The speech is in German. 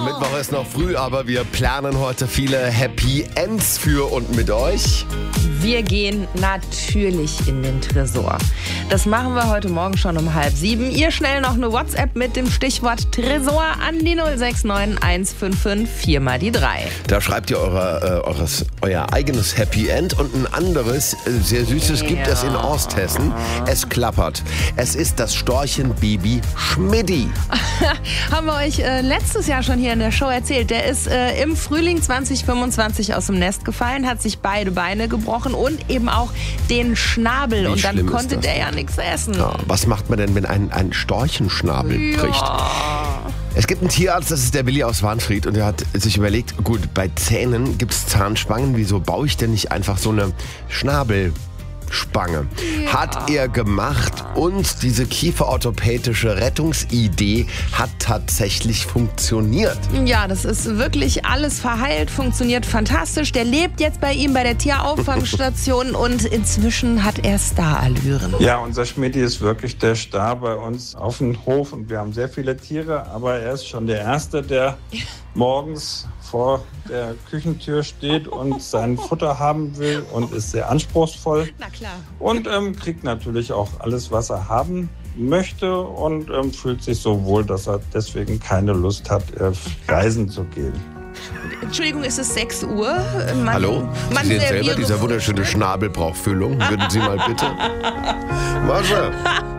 Mittwoch ist noch früh, aber wir planen heute viele Happy Ends für und mit euch. Wir gehen natürlich in den Tresor. Das machen wir heute Morgen schon um 6:30. Ihr schnell noch eine WhatsApp mit dem Stichwort Tresor an die 069 155 4 mal die 3. Da schreibt ihr euer eigenes Happy End und ein anderes, sehr süßes gibt es in Osthessen. Es klappert. Es ist das Storchenbaby Schmiddi. Haben wir euch letztes Jahr schon hier in der Show erzählt. Der ist im Frühling 2025 aus dem Nest gefallen, hat sich beide Beine gebrochen und eben auch den Schnabel. Wie und dann schlimm konnte ist das? der ja nichts essen. Ja, was macht man denn, wenn ein Storchenschnabel bricht? Es gibt einen Tierarzt, das ist der Willi aus Warnfried, und der hat sich überlegt, gut, bei Zähnen gibt es Zahnspangen, wieso baue ich denn nicht einfach so eine Schnabelspange? Hat er gemacht und diese kieferorthopädische Rettungsidee hat tatsächlich funktioniert. Ja, das ist wirklich alles verheilt, funktioniert fantastisch. Der lebt jetzt bei ihm bei der Tierauffangstation und inzwischen hat er Starallüren. Ja, unser Schmidti ist wirklich der Star bei uns auf dem Hof und wir haben sehr viele Tiere, aber er ist schon der Erste, der morgens vor der Küchentür steht und sein Futter haben will und ist sehr anspruchsvoll. Na klar. Und kriegt natürlich auch alles, was er haben möchte und fühlt sich so wohl, dass er deswegen keine Lust hat, reisen zu gehen. Entschuldigung, ist es 6 Uhr? Hallo? Sie sehen selber, dieser wunderschöne Schnabel braucht Füllung. Würden Sie mal bitte? Masche.